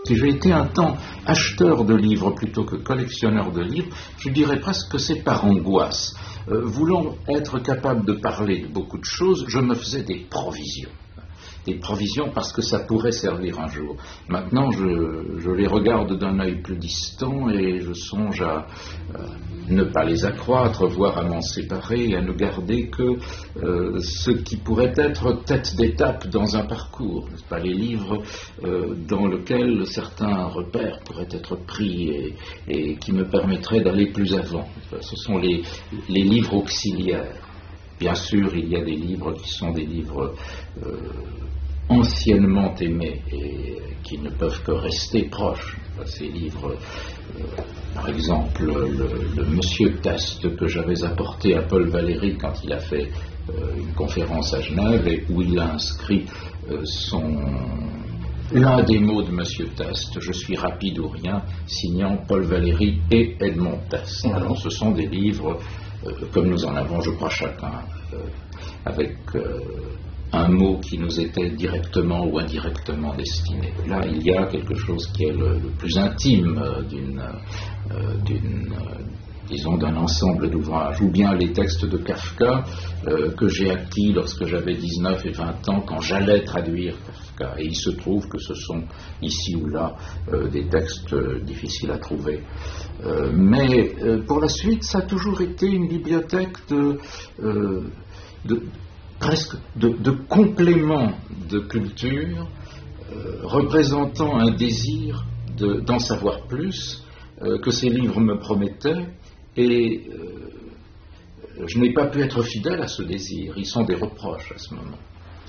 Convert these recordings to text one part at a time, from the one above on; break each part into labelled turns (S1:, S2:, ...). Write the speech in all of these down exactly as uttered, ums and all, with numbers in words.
S1: Si j'ai été un temps acheteur de livres plutôt que collectionneur de livres, je dirais presque que c'est par angoisse. Euh, voulant être capable de parler de beaucoup de choses, je me faisais des provisions. Des provisions parce que ça pourrait servir un jour. Maintenant, je, je les regarde d'un œil plus distant et je songe à euh, ne pas les accroître, voire à m'en séparer et à ne garder que euh, ce qui pourrait être tête d'étape dans un parcours, n'est-ce pas, les livres euh, dans lesquels certains repères pourraient être pris et, et qui me permettraient d'aller plus avant. Ce sont les, les livres auxiliaires. Bien sûr, il y a des livres qui sont des livres euh, anciennement aimés et qui ne peuvent que rester proches. Ces livres, euh, par exemple, le, le Monsieur Teste que j'avais apporté à Paul Valéry quand il a fait euh, une conférence à Genève et où il a inscrit euh, son... l'un des mots de Monsieur Teste, je suis rapide ou rien, signant Paul Valéry et Edmond Teste. Alors ce sont des livres, euh, comme nous en avons, je crois, chacun, euh, avec euh, un mot qui nous était directement ou indirectement destiné. Là, il y a quelque chose qui est le, le plus intime euh, d'une, euh, d'une euh, disons, d'un ensemble d'ouvrages, ou bien les textes de Kafka euh, que j'ai acquis lorsque j'avais dix-neuf et vingt ans, quand j'allais traduire Kafka. Et il se trouve que ce sont ici ou là euh, des textes euh, difficiles à trouver. Euh, mais euh, pour la suite, ça a toujours été une bibliothèque de... Euh, de presque de, de compléments de culture euh, représentant un désir de, d'en savoir plus euh, que ces livres me promettaient et euh, je n'ai pas pu être fidèle à ce désir. Ils sont des reproches à ce moment.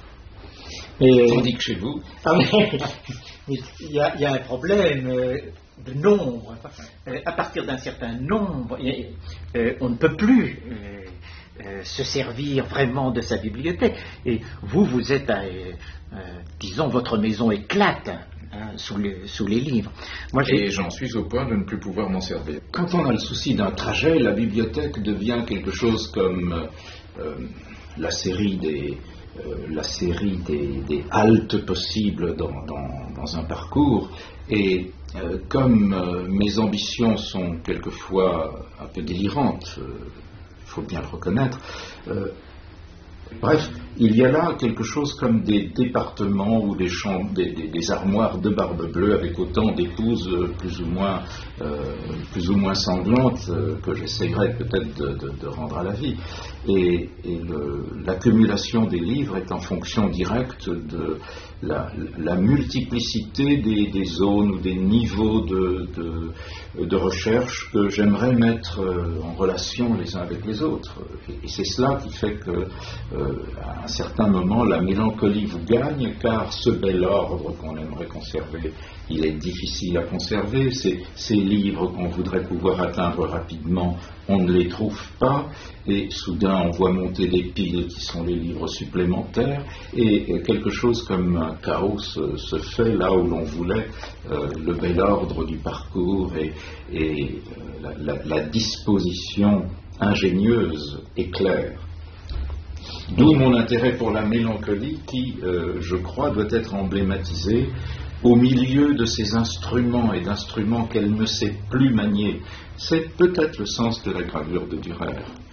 S2: Et
S1: tandis que chez vous...
S2: Ah, il, y a, il y a un problème euh, de nombre. Euh, à partir d'un certain nombre, euh, on ne peut plus... Euh, Euh, se servir vraiment de sa bibliothèque. Et vous, vous êtes, à, euh, euh, disons, votre maison éclate hein, sous, le, sous les livres.
S1: Moi, et j'en suis au point de ne plus pouvoir m'en servir. Quand on a le souci d'un trajet, la bibliothèque devient quelque chose comme euh, la série des, euh, la série des, des haltes possibles dans, dans, dans un parcours. Et euh, comme euh, mes ambitions sont quelquefois un peu délirantes, euh, il faut bien le reconnaître. Euh, bref, il y a là quelque chose comme des départements ou des, chambres, des, des, des armoires de Barbe Bleue avec autant d'épouses euh, plus ou moins, euh, plus ou moins sanglantes euh, que j'essayerai peut-être de, de, de rendre à la vie. Et, et le, l'accumulation des livres est en fonction directe de la, la multiplicité des, des zones ou des niveaux de, de, de recherche que j'aimerais mettre en relation les uns avec les autres. Et, et c'est cela qui fait que, euh, à un certain moment, la mélancolie vous gagne, car ce bel ordre qu'on aimerait conserver, il est difficile à conserver. Ces, ces livres qu'on voudrait pouvoir atteindre rapidement, on ne les trouve pas, et soudain on voit monter des piles qui sont les livres supplémentaires, et quelque chose comme un chaos se, se fait là où l'on voulait euh, le bel ordre du parcours et, et euh, la, la, la disposition ingénieuse et claire. D'où mon intérêt pour la mélancolie qui, euh, je crois, doit être emblématisée au milieu de ces instruments et d'instruments qu'elle ne sait plus manier. C'est peut-être le sens de la gravure de Dürer.